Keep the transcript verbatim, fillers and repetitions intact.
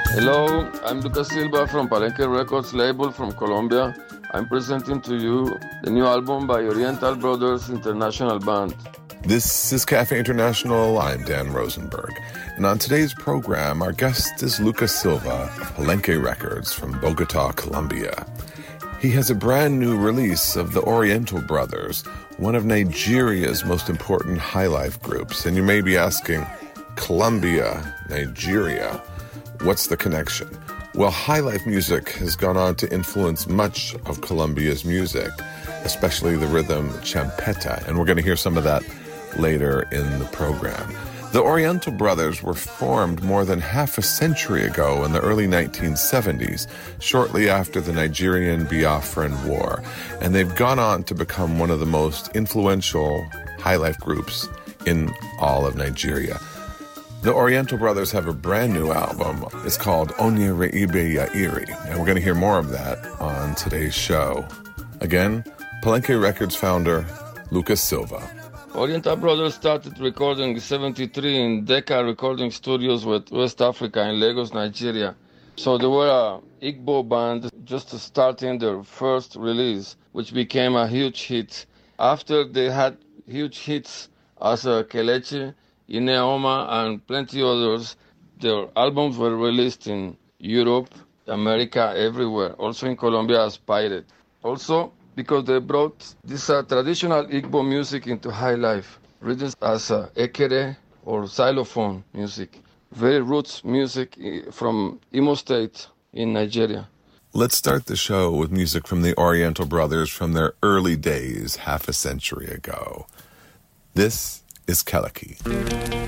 Hello, I'm Lucas Silva from Palenque Records label from Colombia. I'm presenting to you the new album by Oriental Brothers International Band. This is Cafe International. I'm Dan Rosenberg. And on today's program, our guest is Lucas Silva of Palenque Records from Bogota, Colombia. He has a brand new release of the Oriental Brothers, one of Nigeria's most important highlife groups. And you may be asking, Colombia, Nigeria, what's the connection? Well, highlife music has gone on to influence much of Colombia's music, especially the rhythm champeta, and we're going to hear some of that later in the program. The Oriental Brothers were formed more than half a century ago in the early nineteen seventies, shortly after the Nigerian Biafran War, and they've gone on to become one of the most influential highlife groups in all of Nigeria. The Oriental Brothers have a brand new album. It's called Onye Reibe Ya Iri, and we're going to hear more of that on today's show. Again, Palenque Records founder, Lucas Silva. Oriental Brothers started recording in seventy-three in Decca Recording Studios with West Africa in Lagos, Nigeria. So they were a Igbo band just starting their first release, which became a huge hit. After they had huge hits as uh, Kelechi, Ineoma, and plenty others, their albums were released in Europe, America, everywhere, also in Colombia as Pirate. Also, because they brought this uh, traditional Igbo music into high life, written as uh, ekere or xylophone music, very roots music from Imo State in Nigeria. Let's start the show with music from the Oriental Brothers from their early days half a century ago. This is Keleki.